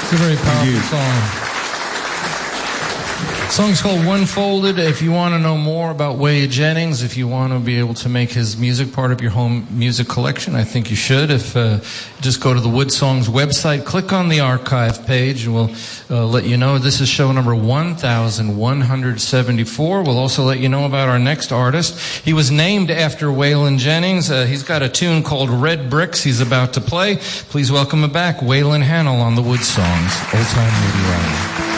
It's a very powerful song. The song's called One Folded. If you want to know more about Waylon Jennings, if you want to be able to make his music part of your home music collection, I think you should. If just go to the Wood Songs website, click on the archive page, and we'll let you know. This is show number 1174. We'll also let you know about our next artist. He was named after Waylon Jennings. He's got a tune called Red Bricks he's about to play. Please welcome him back, Waylon Hannell on the Wood Songs, Old Time Radio Hour.